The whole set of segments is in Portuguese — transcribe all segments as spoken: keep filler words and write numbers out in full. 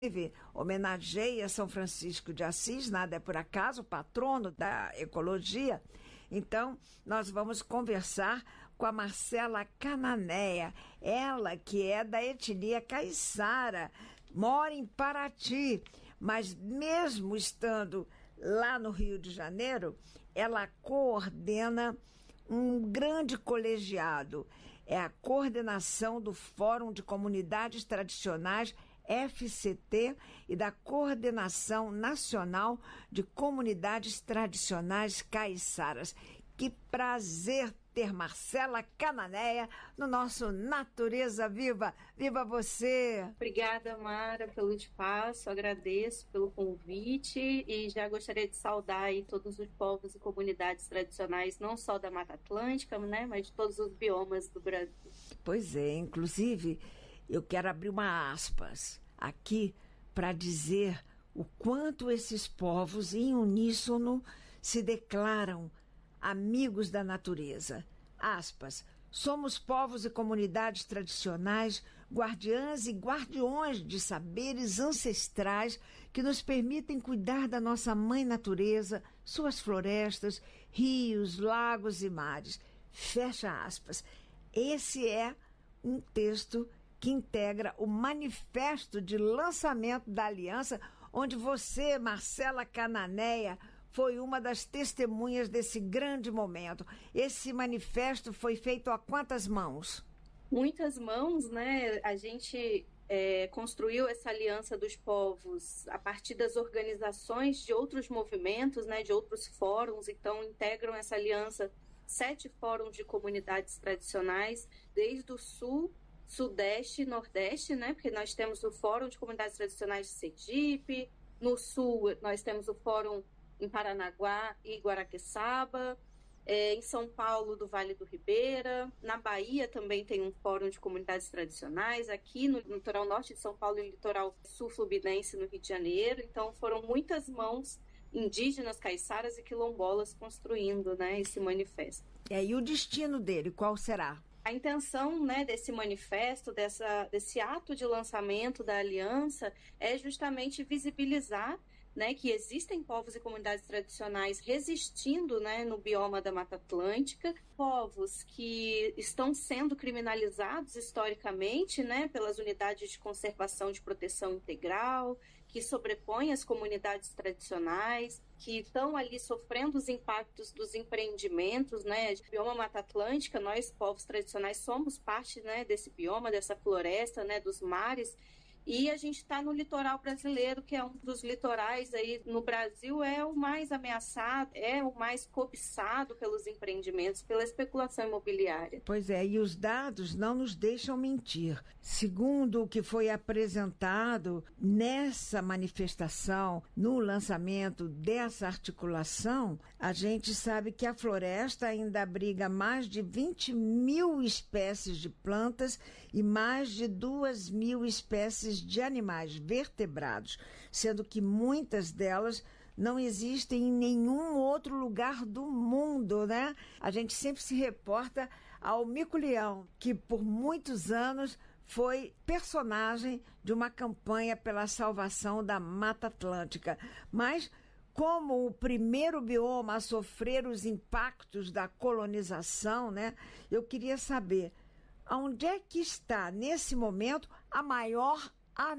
homenageia São Francisco de Assis, nada é por acaso, patrono da ecologia. Então, nós vamos conversar com a Marcela Cananéia, ela que é da etnia caiçara, mora em Paraty, mas mesmo estando lá no Rio de Janeiro, ela coordena um grande colegiado, é a coordenação do Fórum de Comunidades Tradicionais F C T e da Coordenação Nacional de Comunidades Tradicionais Caiçaras. Que prazer ter Marcela Cananéia no nosso Natureza Viva. Viva você! Obrigada, Mara, pelo espaço, agradeço pelo convite e já gostaria de saudar aí todos os povos e comunidades tradicionais, não só da Mata Atlântica, né, mas de todos os biomas do Brasil. Pois é, inclusive eu quero abrir uma aspas aqui para dizer o quanto esses povos em uníssono se declaram amigos da natureza. Aspas. Somos povos e comunidades tradicionais, guardiãs e guardiões de saberes ancestrais que nos permitem cuidar da nossa mãe natureza, suas florestas, rios, lagos e mares. Fecha aspas. Esse é um texto que integra o manifesto de lançamento da aliança, onde você, Marcela Cananéia, foi uma das testemunhas desse grande momento. Esse manifesto foi feito a quantas mãos? Muitas mãos, né? A gente é, construiu essa aliança dos povos a partir das organizações de outros movimentos, né? De outros fóruns, então integram essa aliança sete fóruns de comunidades tradicionais, desde o sul, Sudeste e Nordeste, né? Porque nós temos o Fórum de Comunidades Tradicionais de Sergipe, no Sul nós temos o Fórum em Paranaguá e Guaraqueçaba, é, em São Paulo do Vale do Ribeira, na Bahia também tem um Fórum de Comunidades Tradicionais, aqui no litoral norte de São Paulo e no litoral sul fluminense no Rio de Janeiro, então foram muitas mãos indígenas, caiçaras e quilombolas construindo, né, esse manifesto. É, e o destino dele, qual será? A intenção, né, desse manifesto, dessa, desse ato de lançamento da aliança, é justamente visibilizar, né, que existem povos e comunidades tradicionais resistindo, né, no bioma da Mata Atlântica, povos que estão sendo criminalizados historicamente, né, pelas unidades de conservação de proteção integral, que sobrepõem as comunidades tradicionais, que estão ali sofrendo os impactos dos empreendimentos, né, de bioma Mata Atlântica. Nós, povos tradicionais, somos parte, né, desse bioma, dessa floresta, né, dos mares. E a gente está no litoral brasileiro, que é um dos litorais aí no Brasil, é o mais ameaçado, é o mais cobiçado pelos empreendimentos, pela especulação imobiliária. Pois é, e os dados não nos deixam mentir. Segundo o que foi apresentado nessa manifestação, no lançamento dessa articulação, a gente sabe que a floresta ainda abriga mais de vinte mil espécies de plantas e mais de duas mil espécies de animais vertebrados, sendo que muitas delas não existem em nenhum outro lugar do mundo, né? A gente sempre se reporta ao mico-leão, que por muitos anos foi personagem de uma campanha pela salvação da Mata Atlântica. Mas, como o primeiro bioma a sofrer os impactos da colonização, né? Eu queria saber, onde é que está, nesse momento, a maior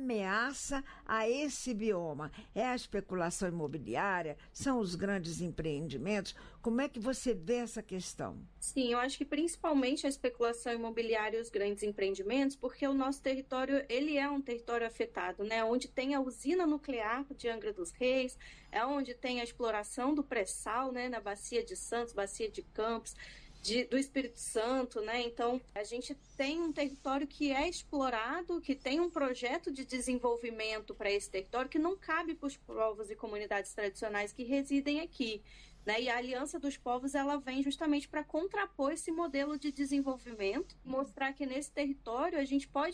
ameaça a esse bioma? É a especulação imobiliária? São os grandes empreendimentos? Como é que você vê essa questão? Sim, eu acho que principalmente a especulação imobiliária e os grandes empreendimentos, porque o nosso território, ele é um território afetado, né? Onde tem a usina nuclear de Angra dos Reis, é onde tem a exploração do pré-sal, né? Na Bacia de Santos, Bacia de Campos, De, do Espírito Santo, né? Então, a gente tem um território que é explorado, que tem um projeto de desenvolvimento para esse território que não cabe para os povos e comunidades tradicionais que residem aqui, né? E a Aliança dos Povos, ela vem justamente para contrapor esse modelo de desenvolvimento, mostrar que nesse território a gente pode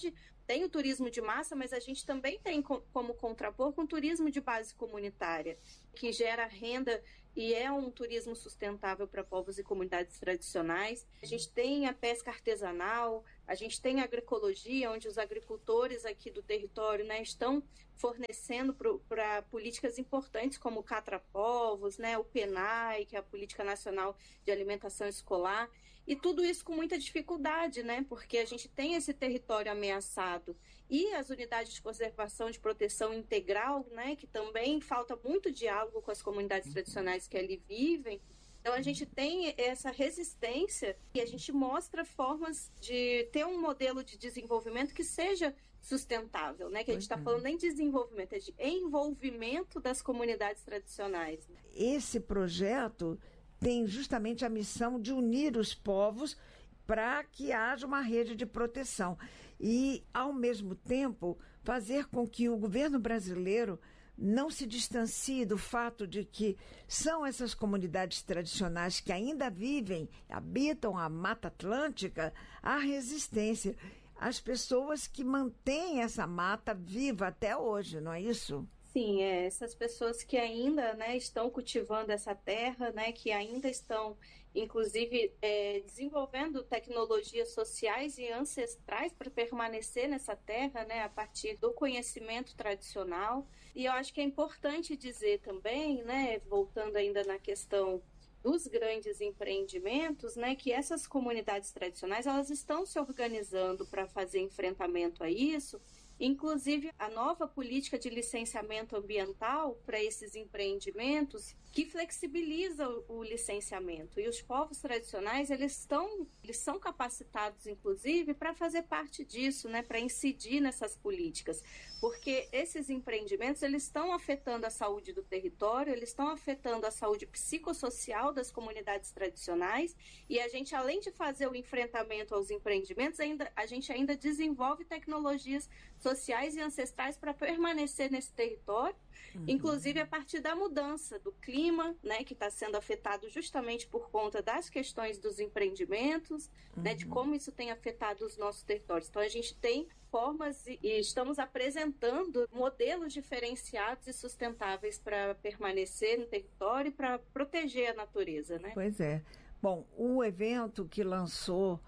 tem o turismo de massa, mas a gente também tem como contrapor com o turismo de base comunitária, que gera renda e é um turismo sustentável para povos e comunidades tradicionais. A gente tem a pesca artesanal, a gente tem a agroecologia, onde os agricultores aqui do território, né, estão fornecendo para políticas importantes como o Catrapovos, né, o PENAI, que é a Política Nacional de Alimentação Escolar, e tudo isso com muita dificuldade, né, porque a gente tem esse território ameaçado e as unidades de conservação de proteção integral, né, que também falta muito diálogo com as comunidades tradicionais que ali vivem. Então, a gente tem essa resistência e a gente mostra formas de ter um modelo de desenvolvimento que seja sustentável, né? Que a gente está falando nem de desenvolvimento, é de envolvimento das comunidades tradicionais. Esse projeto tem justamente a missão de unir os povos para que haja uma rede de proteção e, ao mesmo tempo, fazer com que o governo brasileiro não se distancie do fato de que são essas comunidades tradicionais que ainda vivem, habitam a Mata Atlântica, a resistência. As pessoas que mantêm essa mata viva até hoje, não é isso? Sim, é, essas pessoas que ainda, né, estão cultivando essa terra, né, que ainda estão, inclusive, é, desenvolvendo tecnologias sociais e ancestrais para permanecer nessa terra, né, a partir do conhecimento tradicional. E eu acho que é importante dizer também, né, voltando ainda na questão dos grandes empreendimentos, né, que essas comunidades tradicionais elas estão se organizando para fazer enfrentamento a isso. Inclusive, a nova política de licenciamento ambiental para esses empreendimentos que flexibiliza o, o licenciamento. E os povos tradicionais, eles, estão, eles são capacitados, inclusive, para fazer parte disso, né, para incidir nessas políticas. Porque esses empreendimentos, eles estão afetando a saúde do território, eles estão afetando a saúde psicossocial das comunidades tradicionais. E a gente, além de fazer o enfrentamento aos empreendimentos, ainda, a gente ainda desenvolve tecnologias sociais e ancestrais para permanecer nesse território, uhum. inclusive a partir da mudança do clima, né, que está sendo afetado justamente por conta das questões dos empreendimentos, uhum. né, de como isso tem afetado os nossos territórios. Então, a gente tem formas e, e estamos apresentando modelos diferenciados e sustentáveis para permanecer no território e para proteger a natureza, né? Pois é. Bom, o evento que lançou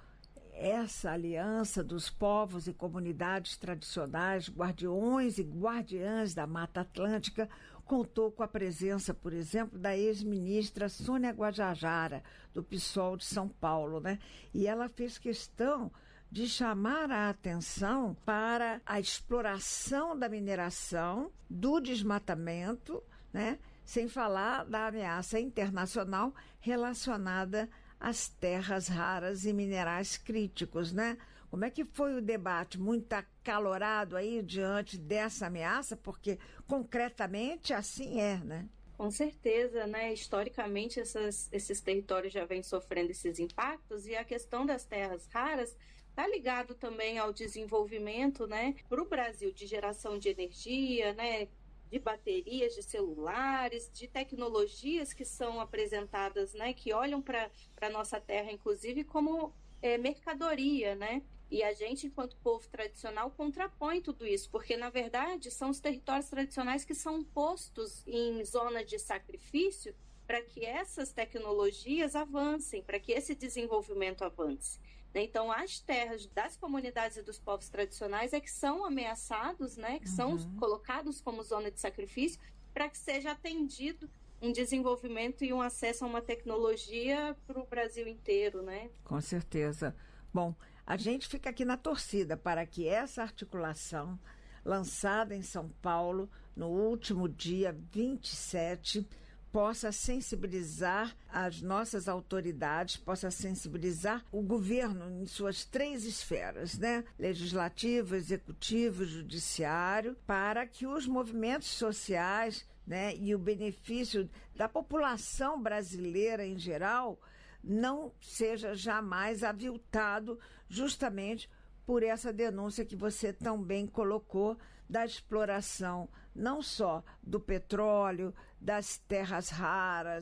essa aliança dos povos e comunidades tradicionais, guardiões e guardiãs da Mata Atlântica, contou com a presença, por exemplo, da ex-ministra Sônia Guajajara, do PSOL de São Paulo, né? E ela fez questão de chamar a atenção para a exploração da mineração, do desmatamento, né? Sem falar da ameaça internacional relacionada as terras raras e minerais críticos, né? Como é que foi o debate? Muito acalorado aí diante dessa ameaça? Porque, concretamente, assim é, né? Com certeza, né? Historicamente, essas, esses territórios já vêm sofrendo esses impactos e a questão das terras raras está ligado também ao desenvolvimento, né, para o Brasil de geração de energia, né, de baterias de celulares, de tecnologias que são apresentadas, né, que olham para a nossa terra, inclusive, como é, mercadoria, né? E a gente, enquanto povo tradicional, contrapõe tudo isso, porque, na verdade, são os territórios tradicionais que são postos em zona de sacrifício para que essas tecnologias avancem, para que esse desenvolvimento avance. Então, as terras das comunidades e dos povos tradicionais é que são ameaçados, né, que são uhum. colocados como zona de sacrifício para que seja atendido um desenvolvimento e um acesso a uma tecnologia para o Brasil inteiro, né? Com certeza. Bom, a gente fica aqui na torcida para que essa articulação, lançada em São Paulo no último dia vinte e sete, possa sensibilizar as nossas autoridades, possa sensibilizar o governo em suas três esferas, né? Legislativo, executivo, judiciário, para que os movimentos sociais, né, e o benefício da população brasileira em geral não seja jamais aviltado justamente por essa denúncia que você tão bem colocou da exploração não só do petróleo, das terras raras,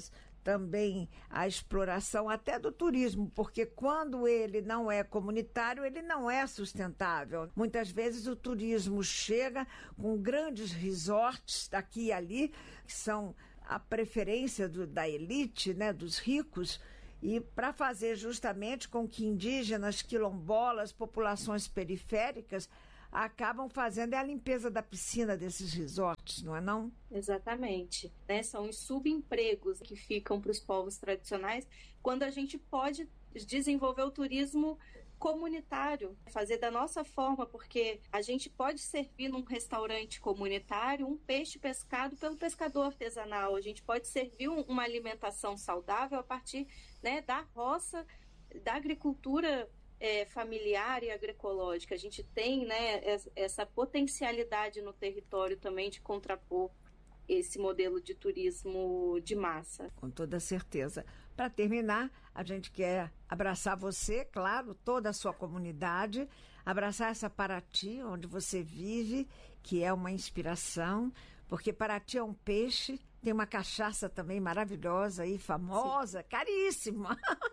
também a exploração até do turismo, porque quando ele não é comunitário, ele não é sustentável. Muitas vezes o turismo chega com grandes resorts aqui e ali, que são a preferência do, da elite, né, dos ricos, e para fazer justamente com que indígenas, quilombolas, populações periféricas acabam fazendo a limpeza da piscina desses resorts, não é não? Exatamente. Né? São os subempregos que ficam para os povos tradicionais, quando a gente pode desenvolver o turismo comunitário, fazer da nossa forma, porque a gente pode servir num restaurante comunitário um peixe pescado pelo pescador artesanal, a gente pode servir um, uma alimentação saudável a partir, né, da roça, da agricultura é, familiar e agroecológica. A gente tem, né, essa potencialidade no território também de contrapor esse modelo de turismo de massa. Com toda certeza. Para terminar, a gente quer abraçar você, claro, toda a sua comunidade, abraçar essa Paraty, onde você vive, que é uma inspiração, porque Paraty é um peixe, tem uma cachaça também maravilhosa e famosa, sim, caríssima.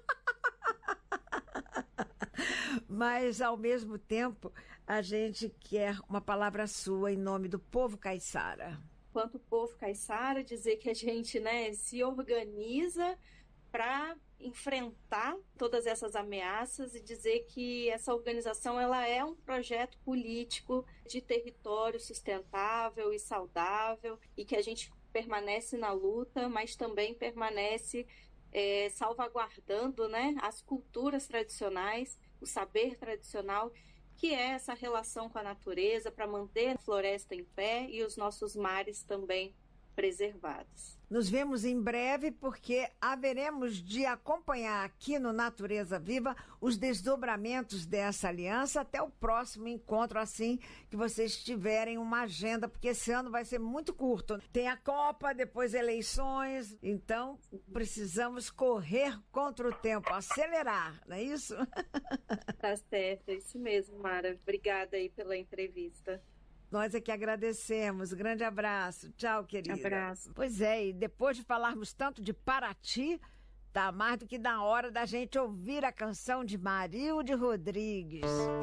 Mas, ao mesmo tempo, a gente quer uma palavra sua em nome do povo caiçara. Quanto povo caiçara, dizer que a gente, né, se organiza para enfrentar todas essas ameaças e dizer que essa organização ela é um projeto político de território sustentável e saudável e que a gente permanece na luta, mas também permanece é, salvaguardando, né, as culturas tradicionais, o saber tradicional, que é essa relação com a natureza para manter a floresta em pé e os nossos mares também preservados. Nos vemos em breve, porque haveremos de acompanhar aqui no Natureza Viva os desdobramentos dessa aliança até o próximo encontro, assim que vocês tiverem uma agenda, porque esse ano vai ser muito curto. Tem a Copa, depois eleições, então precisamos correr contra o tempo, acelerar, não é isso? Tá certo, é isso mesmo, Mara. Obrigada aí pela entrevista. Nós é que agradecemos. Grande abraço. Tchau, querida. Abraço. Pois é, e depois de falarmos tanto de Paraty, tá mais do que na hora da gente ouvir a canção de Marilde Rodrigues.